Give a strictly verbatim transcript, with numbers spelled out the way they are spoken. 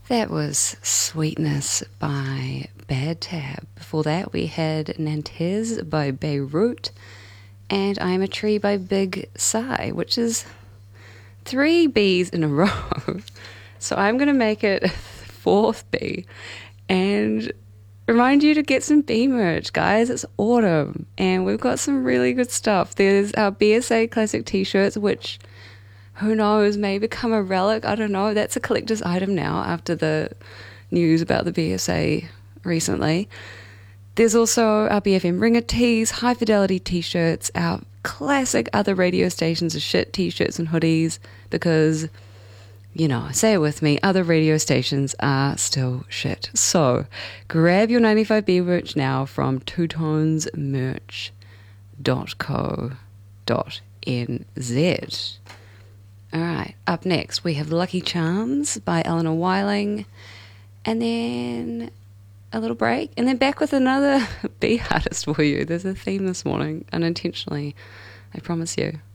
That was Sweetness by Bad Tab. Before that, we had Nantes by Beirut and I'm a Tree by Big Sigh, which is three B's in a row. So I'm going to make it fourth B and remind you to get some B merch, guys. It's autumn and we've got some really good stuff. There's our B S A Classic t-shirts, which who knows, may become a relic. I don't know. That's a collector's item now after the news about the B S A recently. There's also our B F M Ringer tees, high fidelity t-shirts, our classic other radio stations of shit t-shirts and hoodies because, you know, say it with me, other radio stations are still shit. So grab your ninety-five B merch now from two tones merch dot co dot n z. All right, up next we have Lucky Charms by Eleanor Weiling, and then a little break, and then back with another B artist for you. There's a theme this morning, unintentionally, I promise you.